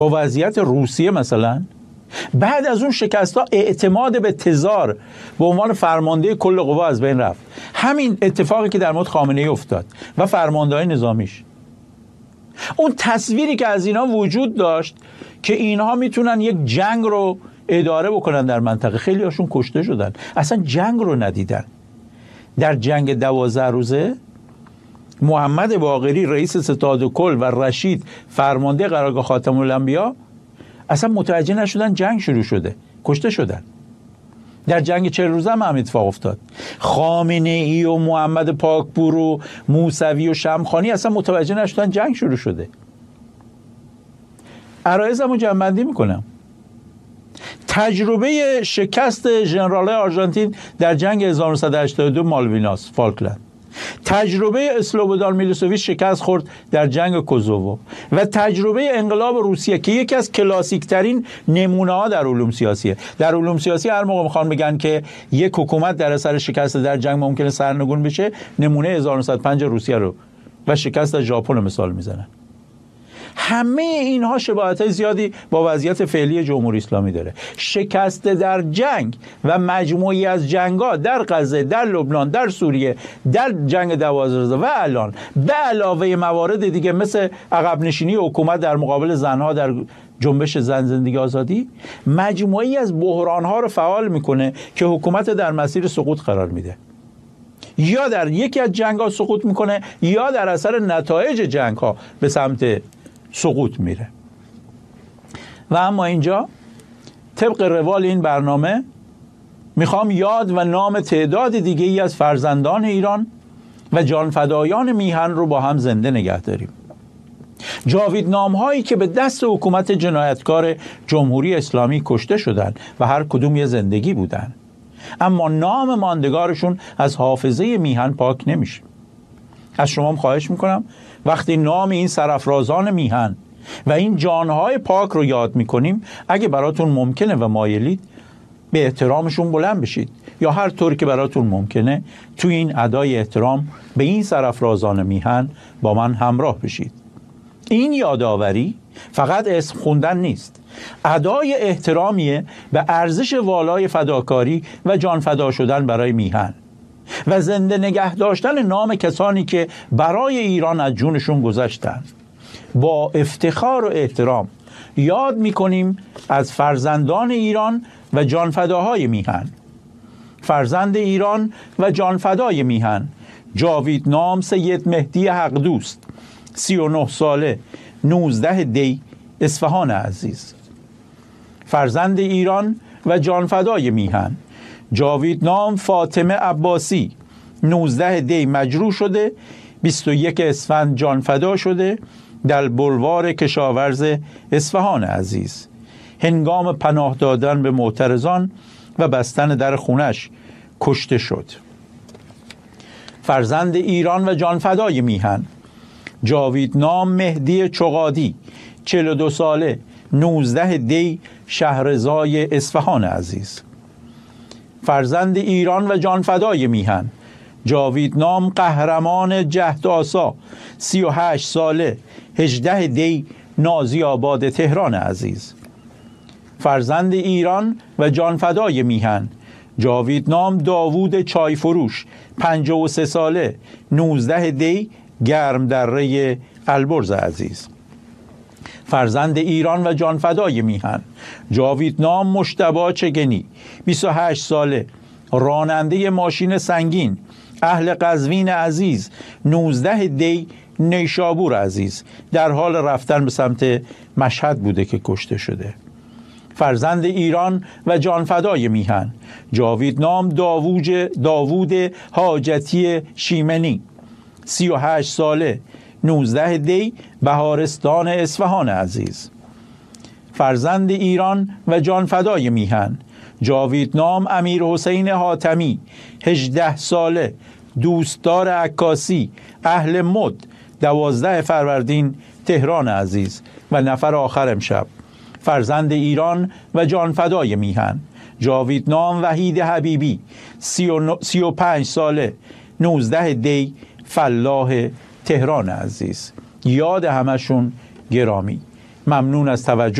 با وضعیت روسیه مثلا، بعد از اون شکست‌ها اعتماد به تزار به عنوان فرمانده کل قوا از بین رفت. همین اتفاقی که در مورد خامنه‌ای افتاد و فرمانده‌های نظامیش، اون تصویری که از اینا وجود داشت که اینها میتونن یک جنگ رو اداره بکنن در منطقه، خیلی هاشون کشته شدن، اصلا جنگ رو ندیدن. در جنگ 12 روزه محمد باقری رئیس ستاد کل و رشید فرمانده قرارگاه خاتم الانبیا اصلا متوجه نشدن جنگ شروع شده، کشته شدن. در جنگ 40 روزه هم اتفاق افتاد. خامنه ای و محمد پاکپور و موسوی و شمخانی اصلا متوجه نشدن جنگ شروع شده. عرایزمو جمع‌بندی میکنم. تجربه شکست ژنرال‌های آرژانتین در جنگ 1982 مالویناس، فالکلند، تجربه اسلوبودان میلوسوویچ شکست خورد در جنگ کوزوو و تجربه انقلاب روسیه که یکی از کلاسیک ترین نمونه ها در علوم سیاسیه. در علوم سیاسی هر موقع میخوان بگن که یک حکومت در اثر شکست در جنگ ممکنه سرنگون بشه، نمونه 1905 روسیه رو و شکست ژاپن مثال میزنن. همه اینها شباهت‌های زیادی با وضعیت فعلی جمهوری اسلامی داره. شکست در جنگ و مجموعی از جنگ‌ها در غزه، در لبنان، در سوریه، در جنگ 12 روزه و الان به علاوه موارد دیگه مثل عقب نشینی حکومت در مقابل زنها در جنبش زن زندگی آزادی، مجموعی از بحران‌ها رو فعال میکنه که حکومت در مسیر سقوط قرار میده. یا در یکی از جنگ‌ها سقوط میکنه یا در اثر نتایج جنگ‌ها به سمت سقوط میره. و اما اینجا طبق روال این برنامه میخوام یاد و نام تعداد دیگه ای از فرزندان ایران و جانفدایان میهن رو با هم زنده نگه داریم. جاویدنام هایی که به دست حکومت جنایتکار جمهوری اسلامی کشته شدن و هر کدوم یه زندگی بودن، اما نام ماندگارشون از حافظه میهن پاک نمیشه. از شما خواهش میکنم وقتی نام این سرافرازان میهن و این جانهای پاک رو یاد میکنیم، اگه براتون ممکنه و مایلید به احترامشون بلند بشید یا هر طور که براتون ممکنه تو این ادای احترام به این سرافرازان میهن با من همراه بشید. این یادآوری فقط اسم خوندن نیست، ادای احترامیه به ارزش والای فداکاری و جان فدا شدن برای میهن و زنده نگه داشتن نام کسانی که برای ایران از جونشون گذشتن. با افتخار و احترام یاد میکنیم از فرزندان ایران و جانفداهای میهن. فرزند ایران و جانفدای میهن جاویدنام سید مهدی حق دوست، 39 ساله، 19 دی، اصفهان عزیز. فرزند ایران و جانفدای میهن جاویدنام فاطمه عباسی، 19 دی مجروح شده، 21 اسفند جانفدا شده در بلوار کشاورز اصفهان عزیز. هنگام پناه دادن به معترضان و بستن در خونش کشته شد. فرزند ایران و جانفدای میهن جاویدنام مهدی چقادی، 42 ساله، 19 دی، شهرزای اصفهان عزیز. فرزند ایران و جانفدای میهن جاویدنام قهرمان جهد آسا، 38 ساله، 18 دی، نازی آباد تهران عزیز. فرزند ایران و جانفدای میهن جاویدنام داوود چای فروش، 53 ساله، 19 دی، گرم دره البرز عزیز. فرزند ایران و جانفدای میهن جاویدنام مجتبی چگنی، 28 ساله، راننده ماشین سنگین، اهل قزوین عزیز، 19 دی، نیشابور عزیز. در حال رفتن به سمت مشهد بوده که کشته شده. فرزند ایران و جانفدای میهن جاویدنام داوود حاجتی شیمنی، 38 ساله، 19 دی، بهارستان اصفهان عزیز. فرزند ایران و جانفدای میهن جاویدنام امیر حسین حاتمی، 18 ساله، دوستدار عکاسی، اهل مد، 12 فروردین تهران عزیز. و نفر آخر امشب فرزند ایران و جانفدای میهن جاویدنام وحید حبیبی، 35 ساله، 19 دی، فلاح تهران عزیز. یاد همشون گرامی. ممنون از توجه